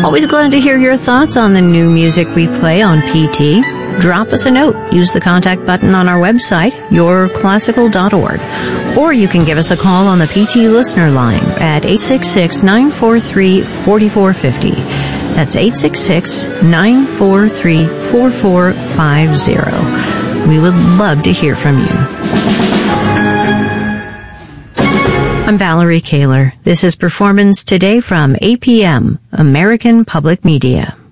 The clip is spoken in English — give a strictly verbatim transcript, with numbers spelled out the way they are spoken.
Always glad to hear your thoughts on the new music we play on P T. Drop us a note. Use the contact button on our website, your classical dot org. Or you can give us a call on the P T listener line at eight six six, nine four three, four four five zero. That's eight six six, nine four three, four four five zero. We would love to hear from you. I'm Valerie Kaler. This is Performance Today from A P M, American Public Media.